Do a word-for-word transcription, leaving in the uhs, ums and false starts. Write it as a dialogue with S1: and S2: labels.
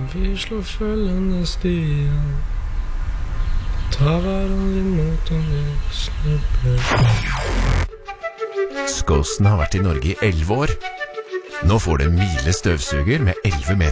S1: vi slår følgende stier. Ta hverandre imot om vi snubler.
S2: Skåsen har vært i Norge i elleve år. Nå får du en Miele støvsuger med elleve meter